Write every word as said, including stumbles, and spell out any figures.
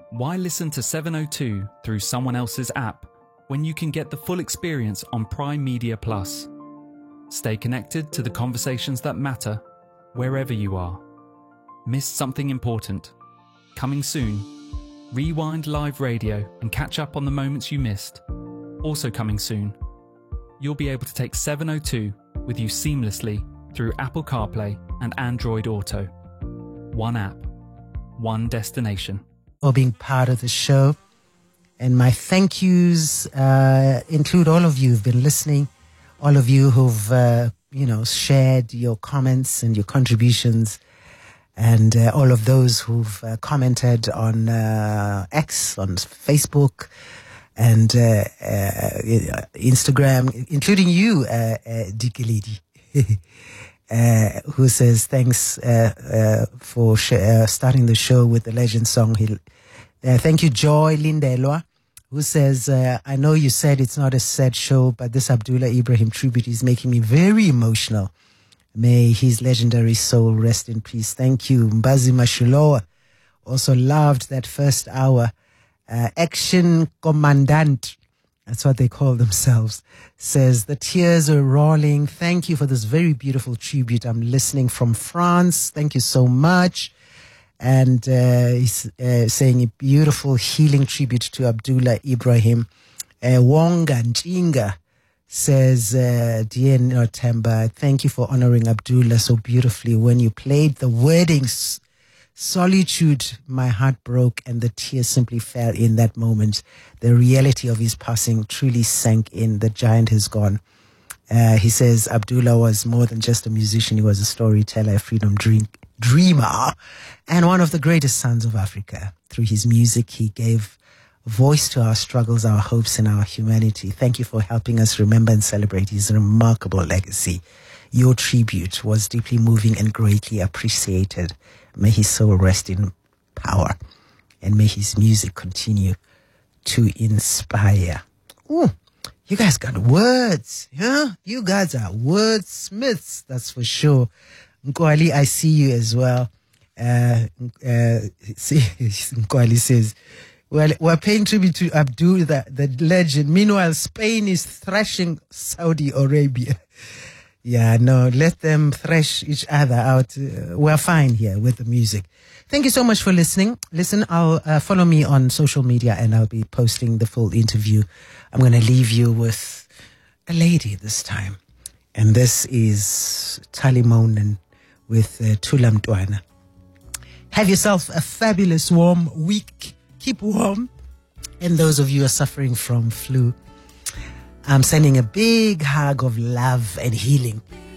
Why listen to seven oh two through someone else's app when you can get the full experience on Prime Media Plus? Stay connected to the conversations that matter wherever you are. Missed something important? Coming soon. Rewind live radio and catch up on the moments you missed. Also coming soon. You'll be able to take seven oh two with you seamlessly through Apple CarPlay and Android Auto. One app, one destination. For being part of the show. And my thank yous uh, include all of you who've been listening, all of you who've, uh, you know, shared your comments and your contributions, and uh, all of those who've uh, commented on uh, X, on Facebook, and uh, uh, Instagram, including you, uh, uh, Dike Lady, uh, who says thanks uh, uh, for sh- uh, starting the show with the legend song. Uh, thank you, Joy Lindelwa, who says, uh, I know you said it's not a sad show, but this Abdullah Ibrahim tribute is making me very emotional. May his legendary soul rest in peace. Thank you. Mbazi Mashuloa also loved that first hour. Uh, Action Commandant, that's what they call themselves, says, the tears are rolling. Thank you for this very beautiful tribute. I'm listening from France. Thank you so much. And uh, he's uh, saying a beautiful healing tribute to Abdullah Ibrahim. Uh, Wonga Njinga says, uh, dear Notemba, thank you for honoring Abdullah so beautifully. When you played the weddings, Solitude, my heart broke and the tears simply fell in that moment. The reality of his passing truly sank in. The giant has gone. Uh, he says Abdullah was more than just a musician. He was a storyteller, a freedom dream, dreamer, and one of the greatest sons of Africa. Through his music, he gave voice to our struggles, our hopes, and our humanity. Thank you for helping us remember and celebrate his remarkable legacy. Your tribute was deeply moving and greatly appreciated. May his soul rest in power, and may his music continue to inspire. Ooh, you guys got words, yeah? You guys are wordsmiths, that's for sure. Nkwali, I see you as well. Uh, uh, see, Nkwali says, well, we're paying tribute to Abdul, the, the legend. Meanwhile, Spain is thrashing Saudi Arabia. Yeah, no, let them thrash each other out. Uh, we're fine here with the music. Thank you so much for listening. Listen, I'll uh, follow me on social media and I'll be posting the full interview. I'm going to leave you with a lady this time. And this is Tali Monan with uh, Tula Mtwana. Have yourself a fabulous warm week. Keep warm. And those of you who are suffering from flu, I'm sending a big hug of love and healing